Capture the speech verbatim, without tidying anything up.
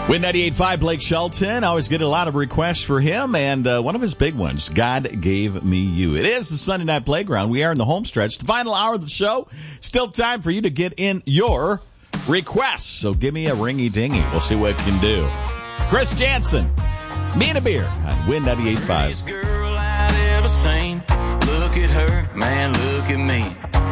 Win ninety-eight point five, Blake Shelton. I always get a lot of requests for him, and uh, one of his big ones, God Gave Me You. It is the Sunday Night Playground. We are in the home stretch. The final hour of the show. Still time for you to get in your requests. So give me a ringy-dingy. We'll see what we can do. Chris Jansen, Me and a Beer on Win ninety-eight point five. Girl I'd ever seen. Look at her, man, look at me.